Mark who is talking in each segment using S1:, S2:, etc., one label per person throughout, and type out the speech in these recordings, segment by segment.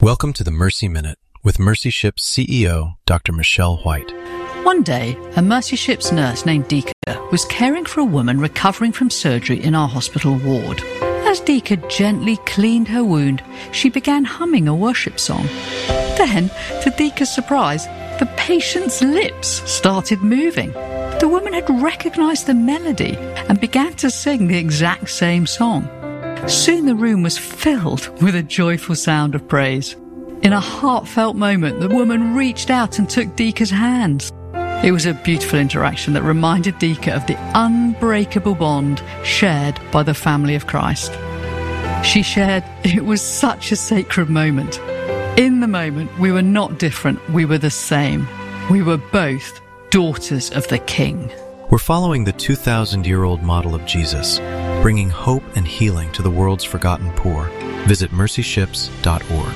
S1: Welcome to the Mercy Minute with Mercy Ships CEO, Dr. Michelle White.
S2: One day, a Mercy Ships nurse named Dika was caring for a woman recovering from surgery in our hospital ward. As Dika gently cleaned her wound, she began humming a worship song. Then, to Dika's surprise, the patient's lips started moving. The woman had recognized the melody and began to sing the exact same song. Soon the room was filled with a joyful sound of praise. In a heartfelt moment, the woman reached out and took Dika's hands. It was a beautiful interaction that reminded Dika of the unbreakable bond shared by the family of Christ. She shared, it was such a sacred moment. In the moment, we were not different, we were the same. We were both daughters of the King.
S1: We're following the 2,000-year-old model of Jesus, bringing hope and healing to the world's forgotten poor. Visit mercyships.org.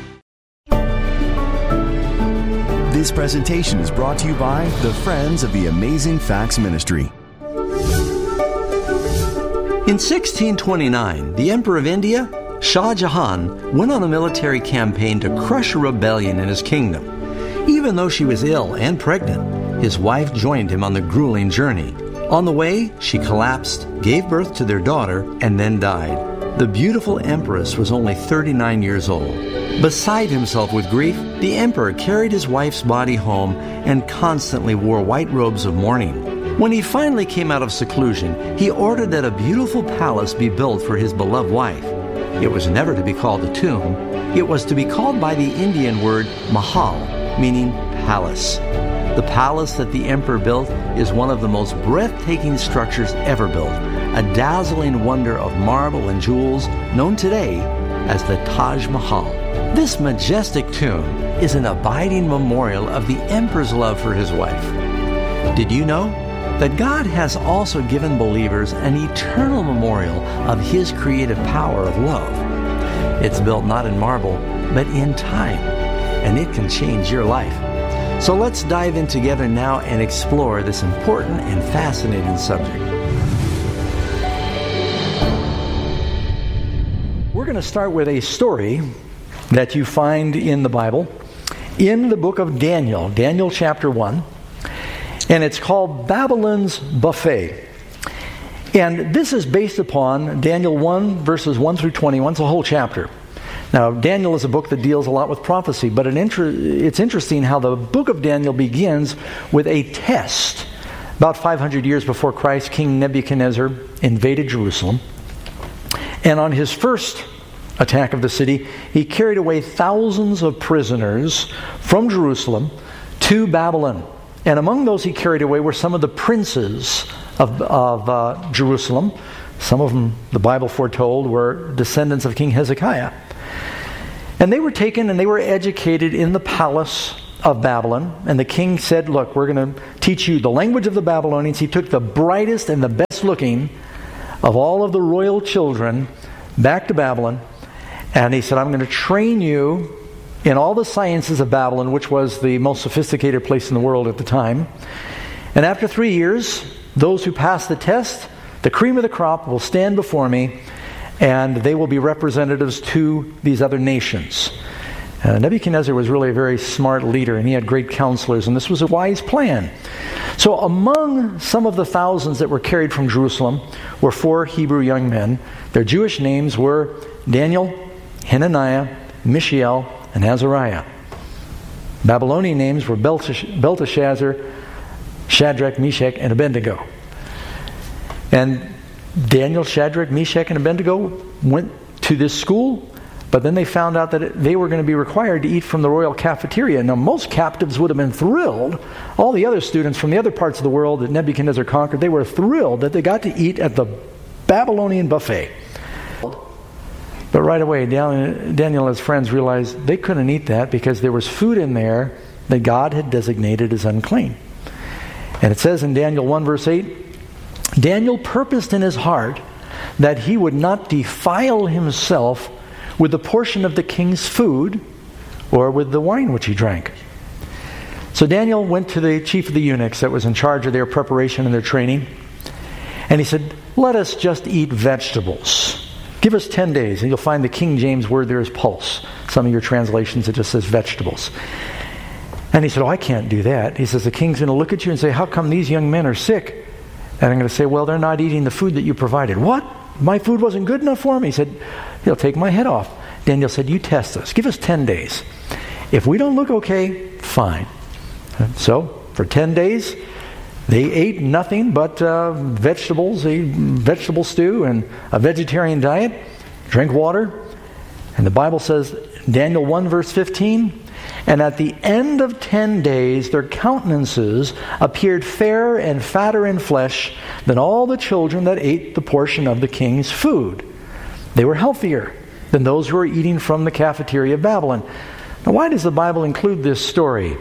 S3: This presentation is brought to you by the Friends of the Amazing Facts Ministry.
S4: In 1629, the Emperor of India, Shah Jahan, went on a military campaign to crush a rebellion in his kingdom. Even though she was ill and pregnant, his wife joined him on the grueling journey. On the way, she collapsed, gave birth to their daughter, and then died. The beautiful empress was only 39 years old. Beside himself with grief, the emperor carried his wife's body home and constantly wore white robes of mourning. When he finally came out of seclusion, he ordered that a beautiful palace be built for his beloved wife. It was never to be called a tomb. It was to be called by the Indian word mahal, meaning palace. The palace that the emperor built is one of the most breathtaking structures ever built, a dazzling wonder of marble and jewels known today as the Taj Mahal. This majestic tomb is an abiding memorial of the emperor's love for his wife. Did you know that God has also given believers an eternal memorial of His creative power of love? It's built not in marble, but in time, and it can change your life. So let's dive in together now and explore this important and fascinating subject. We're going to start with a story that you find in the Bible, in the book of Daniel, Daniel chapter 1, and it's called Babylon's Buffet. And this is based upon Daniel 1, verses 1 through 21. It's a whole chapter. Now, Daniel is a book that deals a lot with prophecy, but it's interesting how the book of Daniel begins with a test. About 500 years before Christ, King Nebuchadnezzar invaded Jerusalem. And on his first attack of the city, he carried away thousands of prisoners from Jerusalem to Babylon. And among those he carried away were some of the princes of Jerusalem. Some of them, the Bible foretold, were descendants of King Hezekiah. And they were taken and they were educated in the palace of Babylon. And the king said, look, we're going to teach you the language of the Babylonians. He took the brightest and the best looking of all of the royal children back to Babylon. And he said, I'm going to train you in all the sciences of Babylon, which was the most sophisticated place in the world at the time. And after 3 years, those who pass the test, the cream of the crop, will stand before me, and they will be representatives to these other nations. Nebuchadnezzar was really a very smart leader, and he had great counselors, and this was a wise plan. So among some of the thousands that were carried from Jerusalem were 4 Hebrew young men. Their Jewish names were Daniel, Hananiah, Mishael, and Azariah. Babylonian names were Belteshazzar, Shadrach, Meshach, and Abednego. And Daniel, Shadrach, Meshach, and Abednego went to this school, but then they found out that they were going to be required to eat from the royal cafeteria. Now, most captives would have been thrilled. All the other students from the other parts of the world that Nebuchadnezzar conquered, they were thrilled that they got to eat at the Babylonian buffet. But right away, Daniel and his friends realized they couldn't eat that because there was food in there that God had designated as unclean. And it says in Daniel 1 verse 8, Daniel purposed in his heart that he would not defile himself with the portion of the king's food or with the wine which he drank. So Daniel went to the chief of the eunuchs that was in charge of their preparation and their training. And he said, let us just eat vegetables. Give us 10 days, and you'll find the King James word there is pulse. Some of your translations, it just says vegetables. And he said, I can't do that. He says, the king's going to look at you and say, how come these young men are sick? And I'm going to say, well, they're not eating the food that you provided. What? My food wasn't good enough for them? He said, he'll take my head off. Daniel said, you test us. Give us 10 days. If we don't look okay, fine. So, for 10 days, they ate nothing but vegetables, a vegetable stew, and a vegetarian diet, drink water. And the Bible says, Daniel 1 verse 15, and at the end of 10 days, their countenances appeared fairer and fatter in flesh than all the children that ate the portion of the king's food. They were healthier than those who were eating from the cafeteria of Babylon. Now, why does the Bible include this story?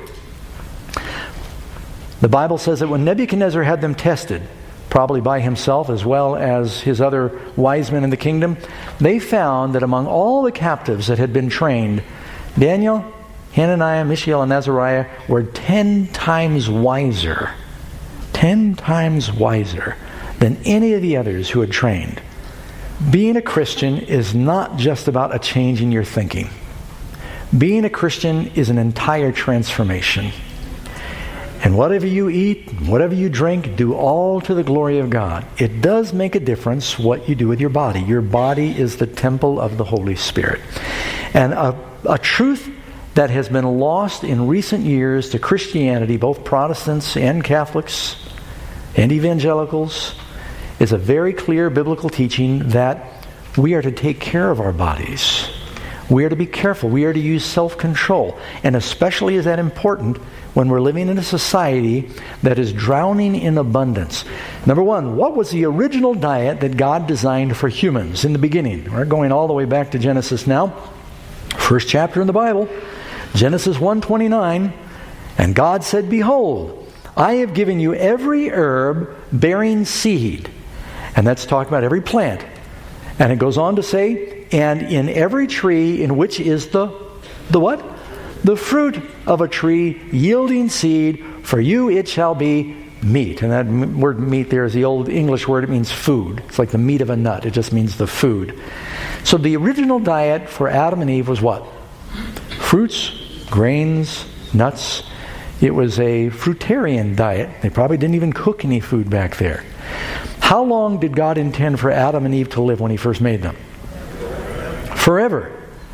S4: The Bible says that when Nebuchadnezzar had them tested, probably by himself as well as his other wise men in the kingdom, they found that among all the captives that had been trained, Daniel, Hananiah, Mishael, and Azariah were 10 times wiser. 10 times wiser than any of the others who had trained. Being a Christian is not just about a change in your thinking. Being a Christian is an entire transformation. And whatever you eat, whatever you drink, do all to the glory of God. It does make a difference what you do with your body. Your body is the temple of the Holy Spirit. And a truth that has been lost in recent years to Christianity, both Protestants and Catholics and evangelicals, is a very clear biblical teaching that we are to take care of our bodies. We are to be careful. We are to use self-control. And especially is that important when we're living in a society that is drowning in abundance. Number one, what was the original diet that God designed for humans in the beginning? We're going all the way back to Genesis now. First chapter in the Bible, Genesis 1:29. And God said, behold, I have given you every herb bearing seed. And that's talking about every plant. And it goes on to say, and in every tree in which is the what? The fruit of a tree yielding seed, for you it shall be meat. And that word meat there is the old English word. It means food. It's like the meat of a nut. It just means the food. So the original diet for Adam and Eve was what? Fruits, grains, nuts. It was a fruitarian diet. They probably didn't even cook any food back there. How long did God intend for Adam and Eve to live when He first made them? Forever.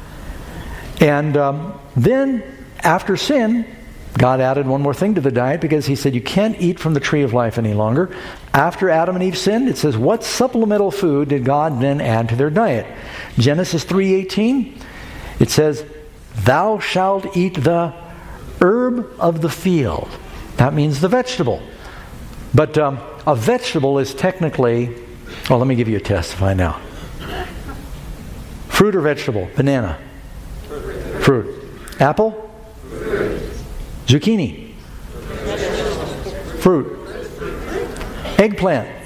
S4: And then, after sin, God added one more thing to the diet because He said you can't eat from the tree of life any longer. After Adam and Eve sinned, it says, what supplemental food did God then add to their diet? Genesis 3:18, it says, thou shalt eat the herb of the field. That means the vegetable. But a vegetable is technically, well, let me give you a test to find out. Fruit or vegetable? Banana. Fruit. Apple? Fruit. Zucchini? Fruit. Eggplant?